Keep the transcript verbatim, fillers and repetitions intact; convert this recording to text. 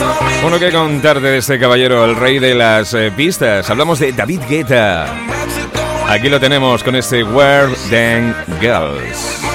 Bueno, ¿qué contarte de este caballero, el rey de las eh, pistas? Hablamos de David Guetta. Aquí lo tenemos con este Where Them Girls.